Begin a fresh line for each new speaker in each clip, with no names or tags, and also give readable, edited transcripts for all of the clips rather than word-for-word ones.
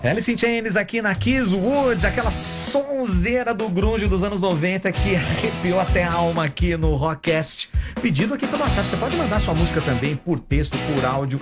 Alice in Chains aqui na Kiss Woods, aquela sonzeira do grunge dos anos 90 que arrepiou até a alma aqui no Rockcast. Pedido aqui pelo WhatsApp, você pode mandar sua música também por texto, por áudio,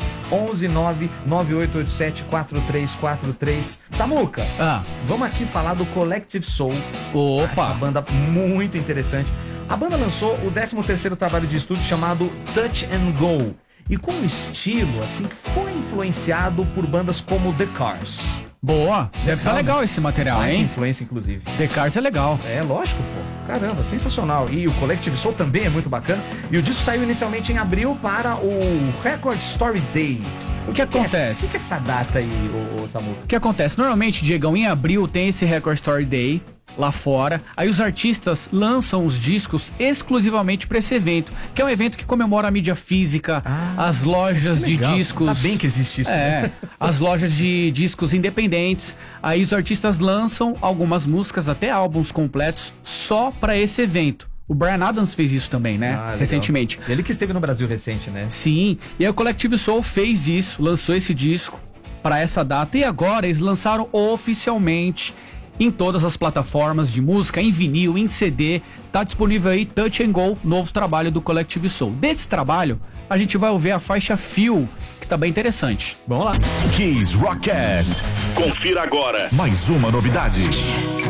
11998874343. Samuca, vamos aqui falar do Collective Soul.
Opa!
Essa banda muito interessante. A banda lançou o 13º trabalho de estúdio chamado Touch and Go, e com um estilo assim que foi influenciado por bandas como The Cars.
Boa, deve estar legal esse material, hein?
Influência, inclusive.
The Cars é legal.
É, lógico, pô. Caramba, sensacional. E o Collective Soul também é muito bacana. E o disco saiu inicialmente em abril para o Record Story Day.
O que acontece?
O que é essa data aí, ô Samu?
O que acontece? Normalmente, Diegão, em abril tem esse Record Story Day lá fora. Aí os artistas lançam os discos exclusivamente para esse evento, que é um evento que comemora a mídia física, as lojas de discos.
Tá bem que existe isso.
As lojas de discos independentes. Aí os artistas lançam algumas músicas, até álbuns completos, só para esse evento. O Bryan Adams fez isso também, né? Recentemente.
Ele que esteve no Brasil recente, né?
Sim. E aí o Collective Soul fez isso, lançou esse disco para essa data. E agora eles lançaram oficialmente em todas as plataformas de música, em vinil, em CD. Tá disponível aí Touch and Go, novo trabalho do Collective Soul. Desse trabalho, a gente vai ouvir a faixa Feel, que tá bem interessante.
Vamos lá.
Kiss Rockcast. Confira agora mais uma novidade.